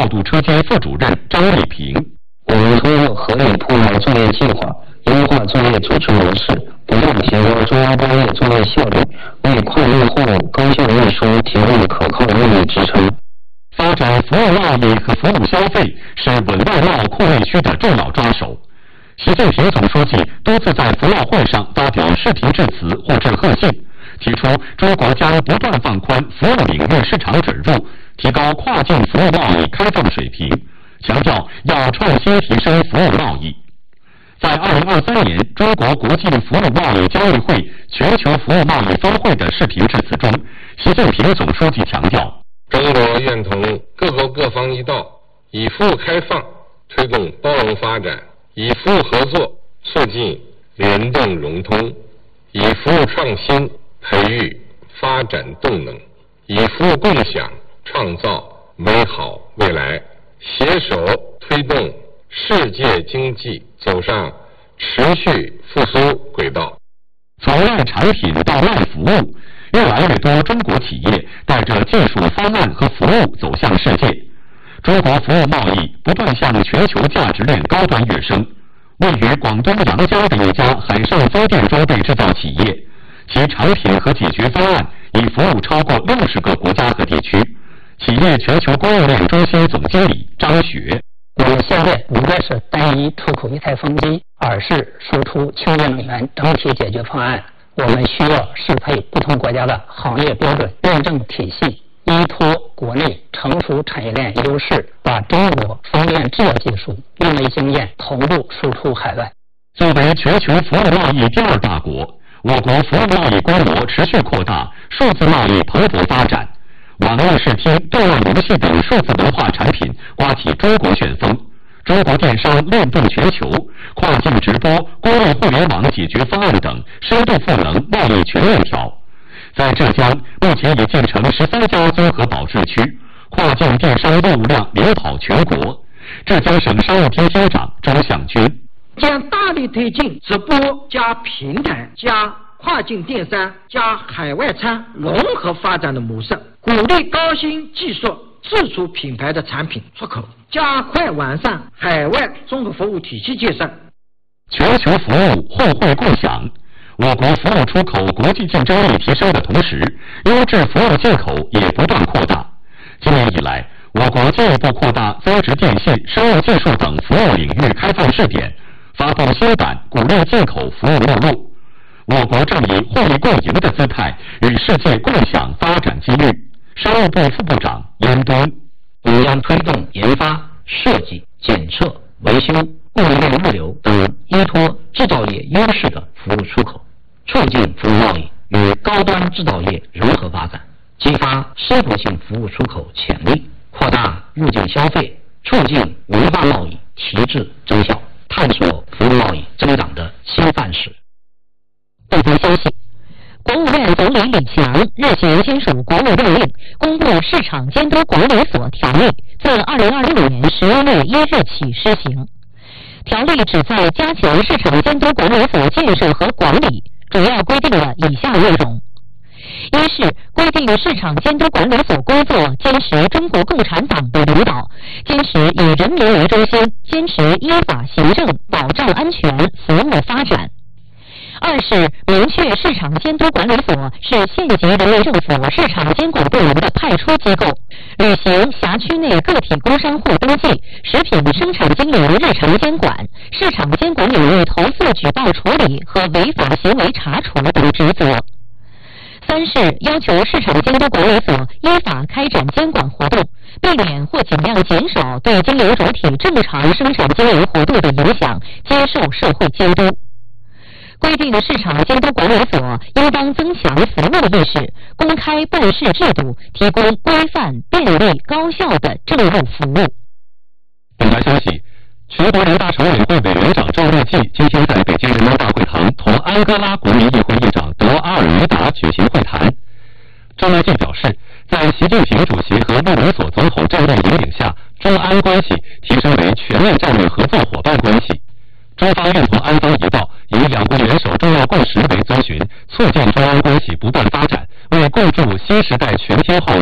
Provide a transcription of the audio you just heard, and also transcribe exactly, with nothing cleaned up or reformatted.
调度车间副主任张立平。 我们通过合理铺排作业计划，优化作业组织模式，不断提高中央专业作业效率，为跨越货物高效运输提供可靠的物理支撑。 发展服务贸易和服务消费是稳外贸扩内需的重要抓手。习近平总书记多次在服贸会上发表视频致辞或致贺信，提出中国将不断放宽服务领域市场准入，提高跨境服务贸易开放水平，强调要创新提升服务贸易。在二零二三年中国国际服务贸易交易会全球服务贸易峰会的视频致辞中，习近平总书记强调， 中国愿同各国各方一道，以服务开放推动包容发展，以服务合作促进联动融通，以服务创新培育发展动能，以服务共享创造美好未来，携手推动世界经济走上持续复苏轨道。 从卖产品到卖服务，越来越多中国企业带着技术方案和服务走向世界。中国服务贸易不断向全球价值链高端跃升。位于广东阳江的一家海上风电装备制造企业，其产品和解决方案已服务超过六十个国家和地区。企业全球供应链中心总经理张雪： 我们现在不再是单一出口一台风机，而是输出清洁能源整体解决方案。我们需要适配不同国家的行业标准认证体系，依托国内成熟产业链优势，把中国风电制造技术、运维经验同步输出海外。 作为全球服务贸易第二大国，我国服务贸易规模持续扩大，数字贸易蓬勃发展。网络视听、动漫游戏等数字文化产品刮起中国旋风，中国电商链动全球，跨境直播、公共互联网解决方案等深度赋能贸易全链条。在浙江，目前已建成十三家综合保质区，跨境电商业务量领跑全国。浙江省商务厅厅长周向军将大力推进直播加平台加跨境电商加海外仓融合发展的模式，鼓励高新技术自主品牌的产品出口，加快完善海外综合服务体系建设。 全球服务互惠共享，我国服务出口国际竞争力提升的同时，优质服务进口也不断扩大。今年以来，我国进一步扩大增值电信、生物技术等服务领域开放试点，发布新版鼓励进口服务目录。我国正以互利共赢的姿态与世界共享发展机遇。商务部副部长严敦： 我们将推动研发、设计、检测、维修、供应链物流等依托制造业优势的服务出口，促进服务贸易与高端制造业融合发展，激发生活性服务出口潜力，扩大入境消费，促进文化贸易提质增效，探索服务贸易增长的新范式。 本台消息，国务院总理李强日前签署国务院令，公布《市场监督管理所条例》，自二零二六年十一月一日起施行。条例旨在加强市场监督管理所建设和管理，主要规定了以下内容：一是规定市场监督管理所工作坚持中国共产党的领导，坚持以人民为中心，坚持依法行政，保障安全，服务发展。二是明确市场监督管理所是县级人民政府市场监管部门的派出机构，履行辖区内个体工商户登记、食品生产经营日常监管、市场监管领域投诉举报处理和违法行为查处等职责。三是要求市场监督管理所依法开展监管活动，避免或尽量减少对经营主体正常生产经营活动的影响，接受社会监督。规定市场监督管理所应当增强服务意识，公开办事制度，提供规范、便利、高效的政务服务。 本台消息，全国人大常委会委员长赵乐际今天在北京人民大会堂同安哥拉国民议会议长德阿尔梅达举行会谈。赵乐际表示，在习近平主席和路尼索总统战略引领下，中安关系提升为全面战略合作伙伴关系。中方愿同安方一道，以两国元首重要共识为遵循，促进中安关系不断发展，为构筑新时代全天候